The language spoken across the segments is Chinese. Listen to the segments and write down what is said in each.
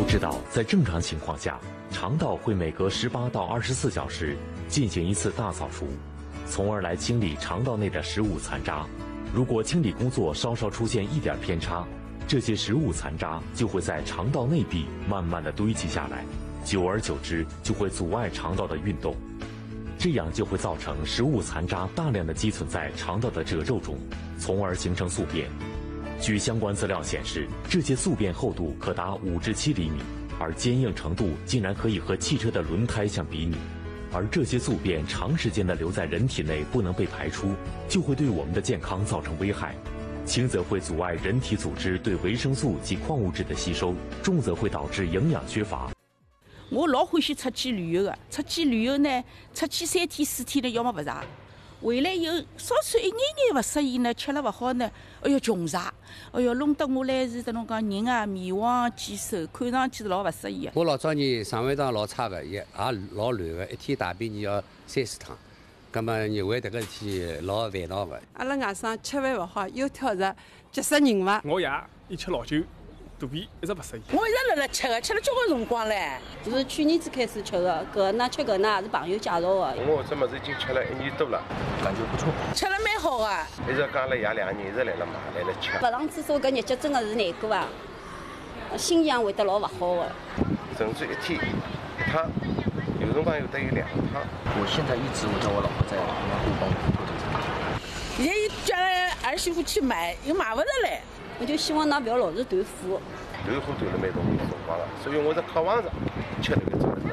知道，在正常情况下，肠道会每隔18到24小时进行一次大扫除，从而来清理肠道内的食物残渣。如果清理工作稍稍出现一点偏差，这些食物残渣就会在肠道内壁慢慢的堆积下来，久而久之就会阻碍肠道的运动，这样就会造成食物残渣大量的积存在肠道的褶皱中，从而形成宿便。据相关资料显示，这些宿便厚度可达5至7厘米，而坚硬程度竟然可以和汽车的轮胎相比拟。而这些宿便长时间的留在人体内不能被排出，就会对我们的健康造成危害。轻则会阻碍人体组织对维生素及矿物质的吸收，重则会导致营养缺乏。 我老欢喜出去旅游的，出去旅游呢，出去3天4天呢，要么不饿，回来以后稍稍一眼眼不适应呢，吃了不好呢，哎哟穷饿，哎哟弄得我来是这种讲人啊面黄肌瘦，看上去是老不适宜的。 我老早年肠胃道老差的，也老乱的，一天大便你要30趟，葛么认为这个事体老烦恼的。 阿拉外甥吃饭不好，又挑食，急死人了。 我爷一吃老酒，肚皮一直不适意。 我一直辣吃的，吃了交关辰光嘞。 就是去年子开始吃的，搿呢吃搿呢也是朋友介绍的。 我这么子已经吃了1年多了， 感觉不错， 吃了蛮好的。 一直讲了爷2年一直来了买来了吃。 不上厕所搿日脚真的是难过啊，心情会得老勿好的。 甚至一天1趟，有辰光有得有2趟。 我现在一直我叫我老婆在后帮我做这个餐厅。 现在叫儿媳妇去买，又买不着嘞。 我就希望㑚不要老是断货。 断货断了蛮多辰光了，所以我是渴望着吃那个做的。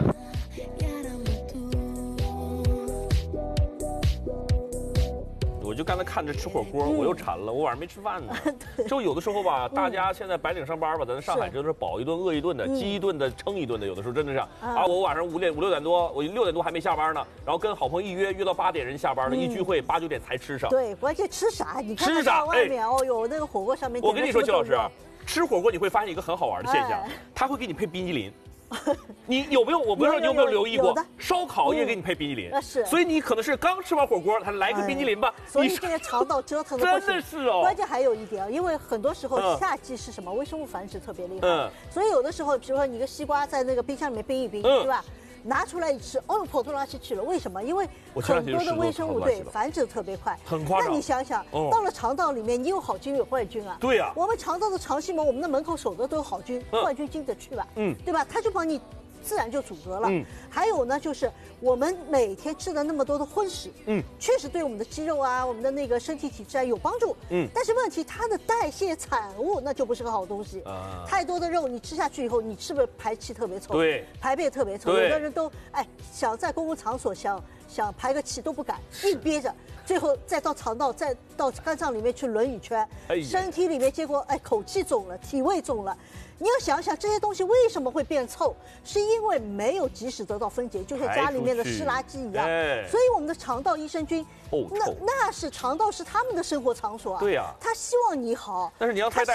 我就刚才看着吃火锅，我又馋了，我晚上没吃饭呢。就有的时候吧，大家现在白领上班吧，咱上海这都是饱一顿饿一顿的，饥一顿的撑一顿的，有的时候真的是啊，我晚上5、6点多，我6点多还没下班呢，然后跟好朋友约到8点人下班了，一聚会8、9点才吃上。 对，关键吃啥？你看吃啥？ 外面哦哟，那个火锅上面。 我跟你说，季老师，吃火锅你会发现一个很好玩的现象，他会给你配冰激凌。你有没有？我不知道你有没有留意过，烧烤也给你配冰激凌。 是。 所以你可能是刚吃完火锅，还来个冰激凌吧。 所以现在肠道折腾的真的是哦。 关键还有一点，因为很多时候夏季是什么？微生物繁殖特别厉害。所以有的时候，比如说你个西瓜在那个冰箱里面冰一冰，对吧？拿出来一吃，哦，跑到垃圾去了。为什么？因为很多的微生物繁殖特别快， 很夸张。 那你想想，到了肠道里面，你有好菌有坏菌啊。 对呀。 我们肠道的肠系膜，我们的门口守的都有好菌，坏菌进得去吧？对吧？它就帮你。自然就阻隔了。还有呢，就是我们每天吃的那么多的荤食，确实对我们的肌肉啊、我们的那个身体体质啊有帮助。但是问题它的代谢产物那就不是个好东西。太多的肉你吃下去以后，你是不是排气特别臭？ 对， 排便特别臭。有的人都想在公共场所想排个气都不敢，硬憋着，最后再到肠道，再到肝脏里面去轮一圈，身体里面结果口气重了，体味重了。你要想想这些东西为什么会变臭，是因为没有及时得到分解，就像家里面的湿垃圾一样。所以我们的肠道益生菌，那是肠道是他们的生活场所啊。 对呀， 他希望你好， 但是你要太